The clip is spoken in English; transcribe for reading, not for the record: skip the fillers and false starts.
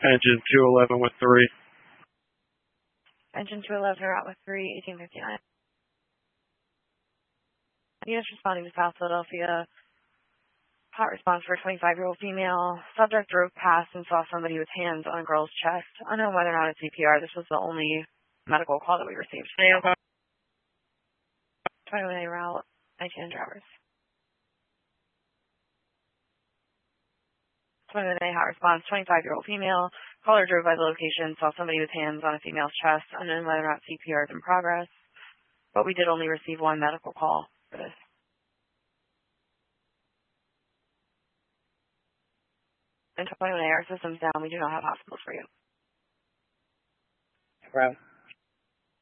Engine 211 with 3. Engine 211, route with 3, 1859. Units responding to South Philadelphia. Hot response for a 25-year-old female. Subject drove past and saw somebody with hands on a girl's chest. Unknown whether or not it's CPR. This was the only medical call that we received. 21A route, 1900 hours. 21A hot response, 25-year-old female. Caller drove by the location, saw somebody with hands on a female's chest. Unknown whether or not CPR is in progress. But we did only receive one medical call for this. And 21A, our system's down. We do not have hospitals for you. Route